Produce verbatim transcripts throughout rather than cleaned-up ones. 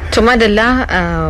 to madalla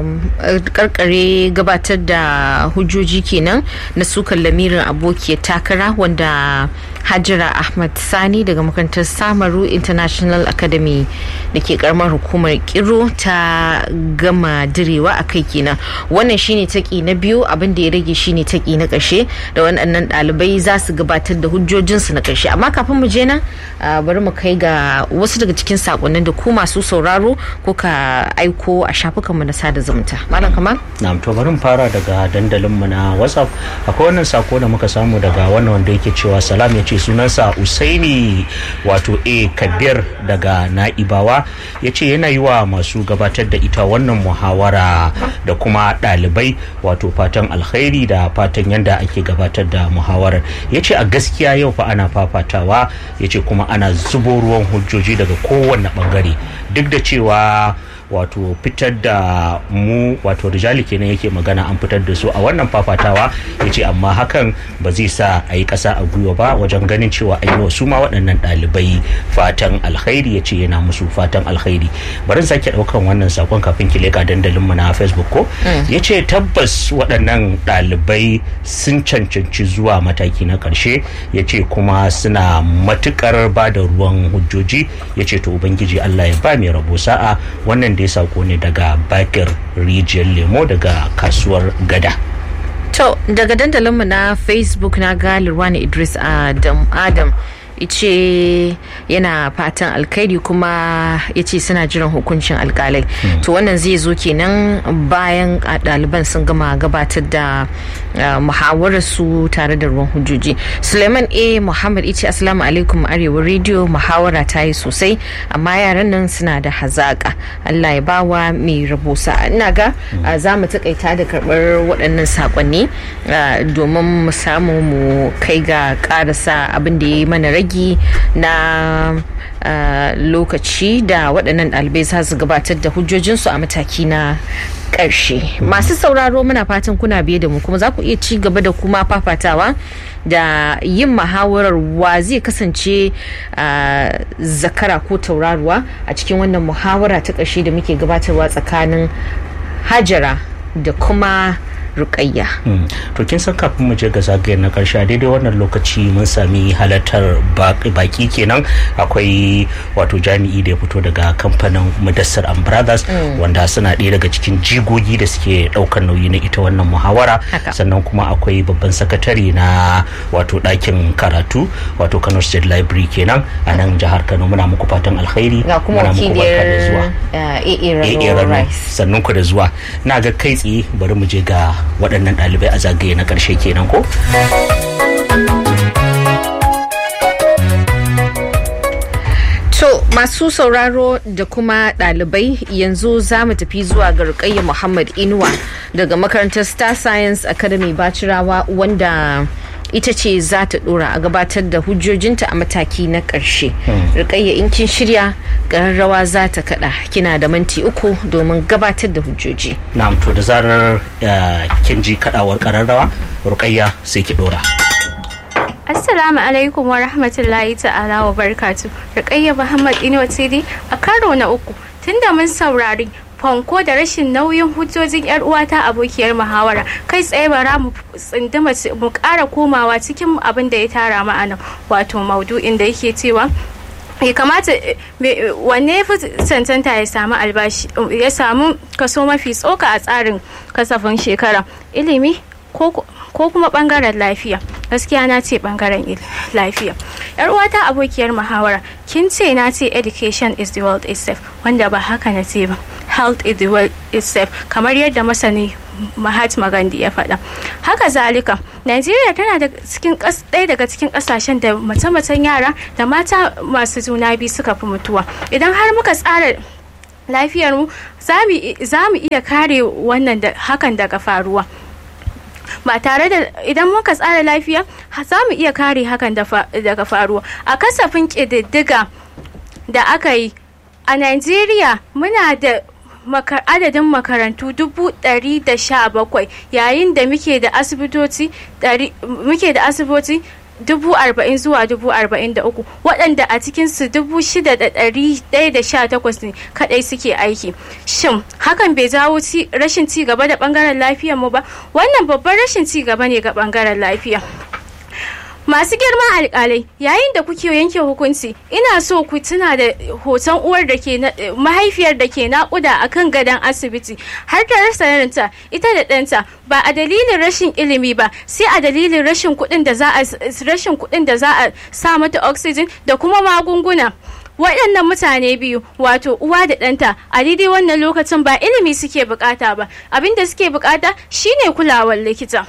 karkare gabatar da hujjoji kenan na sukan lamirin abokiyar takara wanda Hajara Ahmad Sani daga makarantar Samaru International Academy da ke karamar hukumar Kiro ta gama direwa a kai kenan. Wannan shine taki na biyu, abin da ya rage shine taki na ƙarshe da waɗannan ɗalibai za su gabatar da hujjojinsu na ƙarshe. Amma kafin mu je nan bari mu kai ga wasu daga cikin sakonnin da ku masu sauraro ko ka aiko a shafukanmu na sada zumunta. Malam Kamal? Na'am, to bari mu fara daga dandalinmu na WhatsApp. Akwai wannan sako da muka samu daga wannan wanda yake cewa salam, ya ce sunansa Usaini wato A Kabir daga Na'ibawa, ya ce yana yi wa masu gabatar da ita wannan muhawara da kuma ɗalibai wato fatan alkhairi da fatan yanda ake gabatar da muhawarar. Ya ce a gaskiya yau fa ana fafatawa, ya ce kuma ana zubo ruwan hujjoji daga kowanne bangare, duk da cewa wato fitar da mu wato rijali kenan yake magana an fitar da su a wannan fafatawa, ya ce amma hakan ba zai sa a yi ƙasa a gwiwa ba wajen ganin cewa an yi wa su ma waɗannan ɗalibai fatan alkhairi. Ya ce yana musu fatan alkhairi. Bari sake ɗaukan wannan sakon kafin ki leƙa dandalinmu na Facebook ko. Ya ce tabbas waɗannan ɗalibai sun cancanci zuwa mataki na ƙarshe, ya ce kuma suna matuƙar ba da ruwan hujjoji. Ya ce to ubangiji Allah ya ba mai rabo sa'a. Wannan da ya sako ne daga Bakir Rijiyar Lemo daga kasuwar Gada. To daga dandalinmu na Facebook na ga Lirwani Idris Adam Adam ice yana fatan alkhairi kuma ya ce suna jiran hukuncin alkalai. hmm. To wannan zai zo kenan bayan ɗaliban sun gama gabatar da uh, muhawarar su tare da ruwan hujjoji. Suleiman A Muhammad ice assalamu alaikum Arewa Radio, muhawara ta yi sosai amma yaran nan suna da hazaka, Allah ya bawa mai rabo sa'a. Ina ga uh, za mu takaita da karɓar waɗannan sakonni uh, domin mu samu mu kai ga ƙarasa abin da ya yi mana rage na uh, lokaci da waɗannan ɗalibai za su gabatar da hujjojinsu a mataki na ƙarshe. Masu sauraro muna fatan kuna biye da mu kuma za ku iya ci gaba da kuma fafatawa da yin muhawarar wa zai kasance uh, zakara ko tauraruwa a cikin wannan muhawara ta ƙarshe da muke gabatarwa tsakanin Hajara da kuma Rukayya. Hmm. To kin san kafin mu je ga zagayen na karshe daidai wannan lokaci mun sami halartar baki kenan. Akwai wato jami'i da ya fito daga kamfanin Mudassir and Brothers hmm. wanda suna ɗaya daga cikin jigogi da suke ɗaukar nauyi na ita wannan muhawara. Sannan kuma akwai babban sakatare na wato ɗakin karatu wato Kano State Library kenan a nan jihar Kano. Muna muku fatan alkhairi. Ga kuma wakiliyar A A Rano. Sannan ku da zuwa. Na ga kai tsaye bari mu je ga waɗannan ɗalibai a zagaye na ƙarshe kenan ko? To masu sauraro da kuma ɗalibai yanzu za mu tafi zuwa ga Rukayya Muhammad Inuwa daga makarantar Star Science Academy Bacirawa, wanda ita ce za ta dora a gabatar da hujjojinta a mataki na ƙarshe. Rukayya, in kin shirya ƙararrawa za ta kaɗa, kina da minti uku domin gabatar da hujjoji. Na'am, to da zarar kin ji kaɗawar ƙararrawa Rukayya sai ki dora. Assalamu alaikum wa rahmatullahi ta'ala wa barakatuh. Rukayya Muhammad Inuwa Tidi a karo na uku, tunda mun saurari fanko da rashin nauyin hujjojin yar uwata abokiyar muhawara, kai tsaye bara mu tsinduma mu ƙara komawa cikin abin da ya tara ma'ana, wato maudu'in da yake cewa ya kamata wanne ya fi cancanta ya samu albashi, ya samu kaso mafi tsoka a tsarin kasafin shekara, ilimi ko ko kuma bangaren lafiya. Gaskiya na ce bangaren lafiya. Yar uwata abokiyar muhawara, kin ce na ce education is the world itself, wanda ba haka na ce ba. Health is the world itself, kamar yadda masani Mahatma Gandhi ya faɗa. Haka zalika, Najeriya tana da cikin ɗaya daga cikin ƙasashen da mace-macen yara da mata masu juna biyu suka fi mutuwa. Idan har muka tsara lafiyar mu, za mu iya kare wannan da hakan daga faruwa. Ba tare da idan muka tsara lafiya za mu iya kare hakan daga faruwa. A kasafin ƙididdiga da aka yi a Najeriya muna da Makar, adadin makarantu dubu ɗari da sha bakwai, yayin da muke da asibitoci muke da asibitoci dubu arba'in zuwa dubu arba'in da uku, waɗanda a cikinsu dubu shida da ɗari ɗaya da sha takwas ne kaɗai suke aiki. Shin hakan bai jawo rashin ci gaba da ɓangaren lafiyar mu ba? Wannan babban rashin ci gaba ne ga ɓangaren lafiya. Masu girma alƙalai, yayin da kuke yanke hukunci, ina so ku tuna da hoton uwar da ke mahaifiyar da ke naƙuda a kan gadon asibiti har ta rasa ranta ita da ɗanta, ba a dalilin rashin ilimi ba, sai a dalilin rashin kuɗin da za a rashin kuɗin da za a sa mata oxygen da kuma magunguna. Waɗannan mutane biyu, wato uwa da ɗanta, a daidai wannan lokacin ba ilimi suke bukata ba, abin da suke bukata shine kulawar likita.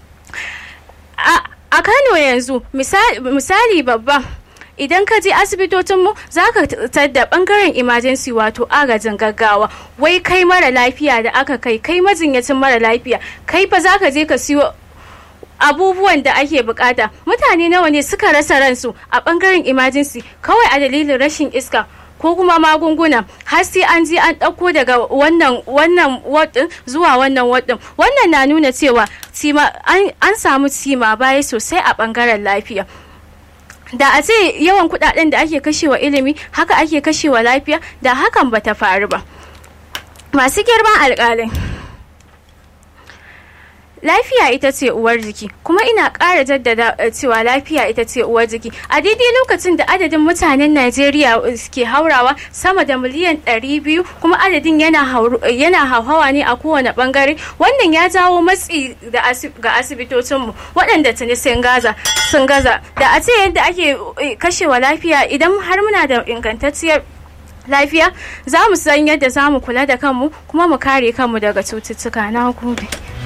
A Kano yanzu misali, misali babba, idan ka je asibitocinmu za ka tadda bangaren emergency wato agajin gaggawa, wai kai mara lafiya da aka kai kai majinyacin mara lafiya, kai fa za ka je ka siyo abubuwan da ake bukata. Mutane nawa ne suka rasa ransu a bangaren emergency kawai a dalilin rashin iska ko kuma magunguna, har sai an je an ɗauko daga wannan wannan wadin zuwa wannan wadin. Wannan na nuna cewa tima an, an samu tima baya sosai a bangaren lafiya. Da a ce yawan kuɗaɗen da ake kashewa ilimi haka ake kashewa lafiya, da hakan bata faru ba. Masu girman alƙalai, lafiya ita ce uwar jiki, kuma ina ƙara jaddada cewa lafiya ita ce uwar jiki a daidai lokacin da adadin mutanen Najeriya ke haurawa sama da miliyan ɗari biyu, kuma adadin yana yana hauhawa ne a kowane bangare. Wannan ya jawo matsi ga asibitocinmu waɗanda tuni sun gaza sun gaza da a ce yadda ake kashewa lafiya. Idan har muna da ingantacciyar lafiya, za mu san yadda za mu kula da kanmu kuma mu kare kanmu daga cututtuka. Na gode.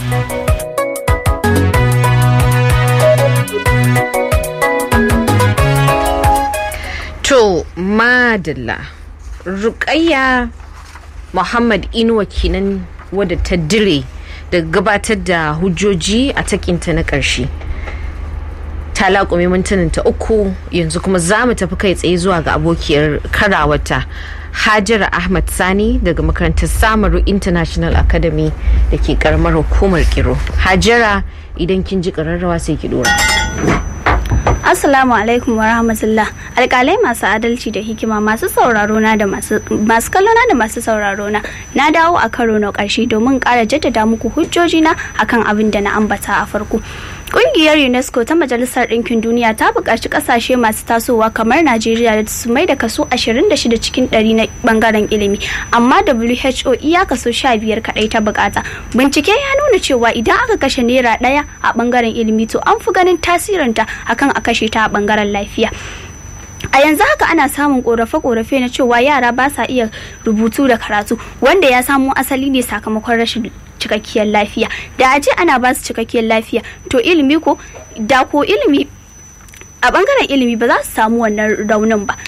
To madalla, Rukayya Muhammad Inuwa kenan wadda ta dire da gabatar da hujjoji a takinta na ƙarshe. Ta laƙume mintunan ta uku, yanzu kuma za mu tafi kai tsaye zuwa ga abokiyar karawata Hajara Ahmad Sani daga makarantar Samaru International Academy da ke karamar hukumar Kiro. Hajara, idan kin ji ƙararrawa sai ki dora. Assalamu alaikum wa rahmatullah. Alƙalai masu adalci da hikima, masu sauraro na da masu masu kallona da masu sauraro na na dawo a karo na ƙarshe domin ƙara jaddada muku hujjoji na akan abin da na ambata a farko. Ƙungiyar UNESCO ta Majalisar Ɗinkin Duniya ta buƙaci ƙasashe masu tasowa kamar Najeriya da su mai da kaso ashirin da shida cikin ɗari na ɓangaren ilimi, amma W H O iya kaso sha biyar kaɗai ta buƙata. Bincike ya nuna cewa idan aka kashe naira ɗaya a ɓangaren ilimi, to an fi ganin tasirinta akan a kashe ta a ɓangaren lafiya. A yanzu haka ana samun korafe-korafe na cewa yara ba sa iya rubutu da karatu, wanda ya samo asali ne sakamakon rashin cikakkiyar lafiya. Da a ce ana ba su cikakkiyar lafiya, to ilimi ko da ko ilimi a bangaren ilimi ba za su samu wannan raunin ba.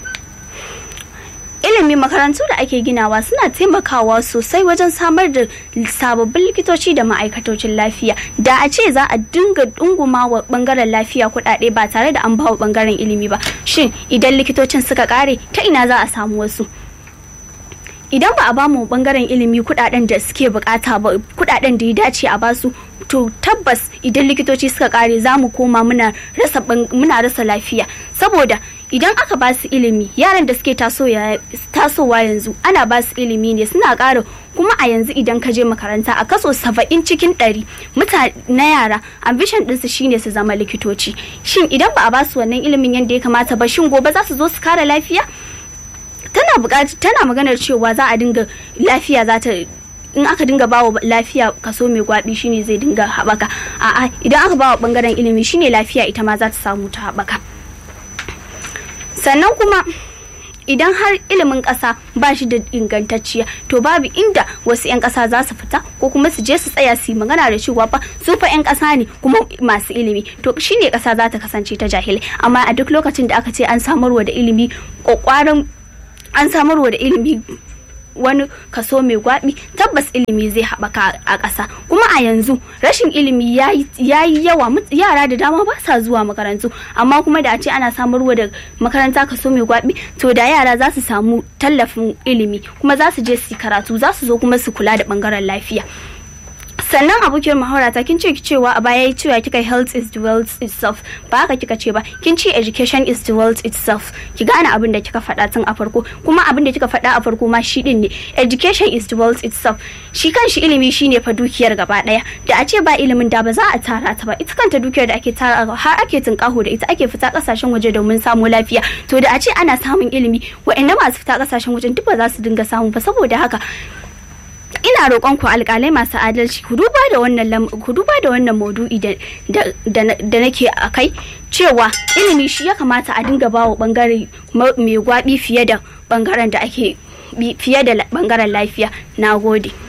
Ilimi, makarantu da ake ginawa suna taimakawa sosai wajen samar da sababbin likitoci da ma'aikatocin lafiya. Da a ce za a dinga dunguma wa bangaren lafiya kuɗaɗe ba tare da an ba wa bangaren ilimi ba, shin idan likitocin suka kare, ta ina za a samu wasu? Idan ba a ba mu bangaren ilimi kuɗaɗen da suke bukata ba, kuɗaɗen da ya dace a basu, to tabbas idan likitoci suka kare za mu koma muna rasa muna rasa lafiya. Saboda idan aka ba su ilimi, yaran da suke tasowa yanzu ana ba su ilimi ne suna ƙara, kuma a yanzu idan ka je makaranta a kaso saba'in cikin ɗari na yara ambition ɗinsu shine su zama likitoci. Shin idan ba a ba su wannan ilimin yadda ya kamata ba, shin gobe za su zo su kare lafiya? Tana buƙatar tana maganar cewa za a dinga lafiya za ta in aka dinga bawa lafiya kaso mai gwabi shine zai dinga haɓaka. A'a, idan aka bawa bangaren ilimi shine lafiya ita ma za ta samu ta haɓaka. Sannan kuma idan har ilimin ƙasa ba shi da ingantacciya, to babu inda wasu 'yan ƙasa za su fita ko kuma su je su tsaya su yi magana da cewa fa su fa 'yan ƙasa ne kuma masu ilimi, to shine ƙasa za ta kasance ta jahilai. Amma a duk lokacin da aka ce an samarwa da ilimi ƙwaƙwaran an samarwa da ilimi wani kaso mai gwabi, tabbas ilimi zai haɓaka a ƙasa. Kuma a yanzu rashin ilimi ya yi yawa, yara da dama ba sa zuwa makarantu, amma kuma da a ce ana samarwa da makaranta kaso mai gwabi, to da yara za su samu tallafin ilimi kuma za su je su karatu, za su zo kuma su kula da ɓangaren lafiya. sannan abokiyar muhawara ta kin ce cewa a baya cewa kika health is the wealth itself, ba haka kika ce ba, kin ce education is the wealth itself. Ki gane abin da kika faɗa tun a farko, kuma abin da kika faɗa a farko ma shi din ne. Education is the wealth itself. Shi kanshi ilimi shine fa dukiyar gaba daya. Da a ce ba ilimin da ba za a tara ta ba. Ita kanta dukiyar da ake tara har ake tunkaho da ita, ake fita kasashen waje domin samu lafiya. To da a ce ana samun ilimi, wa'anda masu fita kasashen wajen duk ba za su dinga samu ba. Saboda haka ina roƙon ku alƙalai masu adalci ku duba da wannan ku duba da wannan maudu'i da da nake akai, cewa ilimi shi ya kamata a dinga bawa bangare mai gwabi fiye da bangaren da ake fiye da bangaren lafiya. Nagode.